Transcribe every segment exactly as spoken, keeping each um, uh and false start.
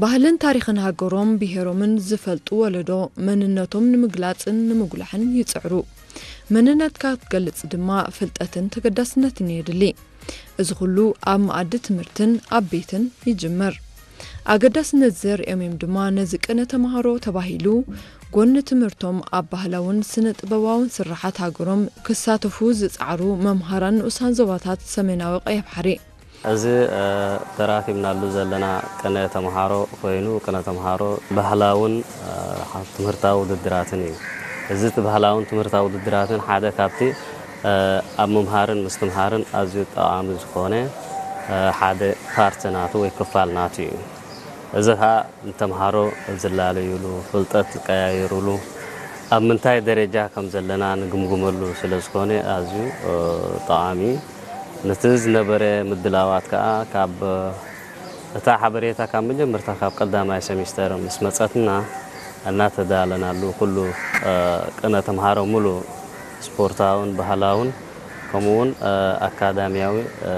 ባህልን ታሪኽን ሃገሮም ብሄሮምን ዝፈልጡ ወለዶ መንነቶም ንምግላጽን ንምጉላሕን ይጽዕሩ መንነትካ ክትገልጽ ድማ ፍልጠትን ተገዳስነትን የድሊ እዚ ኩሉ ኣብ ማዕዲ ትምህርትን ኣብ ቤትን ይጅመር ኣገዳስነት ዘርእዮም ድማ ነዚ ቅነ ተማሃሮ ተባሂሉ ጎን ትምህርቶም ኣብ ባህላውን ስነ ጥበባውን ስራሓት ሃገሮም ክሳተፉ ዝጻዕሩ መምሃራን ንኡሳን ዞባታት ሰሜናዊ ቀይሕ ባሕሪ እዚ ተራኪብናሉ ዘለና ቅነ ተማሃሮ ኮይኑ ቅነ ተማሃሮ ባህላውን ትምህርታዊ ውድድራትን እዩ እዚ ባህላውን ትምህርታዊ ውድድራትን ሓደ ካብቲ ኣብ መምሃርን ምስትምሃርን ኣዝዩ ጠቃሚ ዝኾነ ሓደ ፓርትናቱ ወይ ክፋል ናቱ እዩ እዚ ها ተማሃሮ ዝላለዩሉ ፍልጠት ቀያይሩሉ ኣብ ምንታይ ደረጃ ከም ዘለና ንግምግመሉ ስለዝኾነ ኣዝዩ ጠቃሚ ነቲ ዝነበረ ምድላዋት ከዓ ካብ እታ ሓበሬታ ካብ መጀመርታ ካብ ቀዳማይ ሴሚስተር ምስ መጻትና እናተዳለናሉ ኩሉ ቅነ ተማሃሮ ሙሉ ስፖርታውን ባህላውን ከምኡውን ኣካዳሚያዊ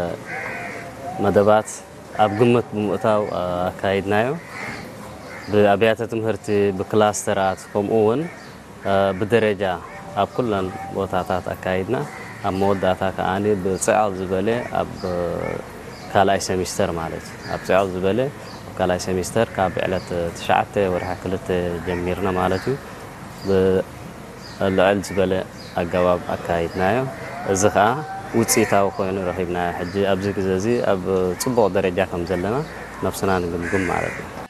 መደባት ኣብ ግምት ብምእታው አካይድናዮ በአብያተ ትምህርቲ በክላስተራት ከምኡውን በደረጃ ኣብ ኩለን ቦታታት አካይድና ኣብ መወዳእታ ከኣኒ ብጽዕል ዝበለ ኣብ ካልኣይ ሴሚስተር ማለት ኣብ ጽዕል ዝበለ ኣብ ካልኣይ ሴሚስተር ካብ ዕለት ትሽዓተ ወርሒ ክልተ ጀሚርና ማለት እዩ ብልዕል ዝበለ ኣገባብ አካይድናዮ እዚ ከዓ ውጽኢታዊ ኮይኑ ረኺብና ሕጂ ኣብዚ ግዜ እዚ ኣብ ጽቡቕ ደረጃ ከም ዘለና ነፍስና ንግምግም ማለት እዩ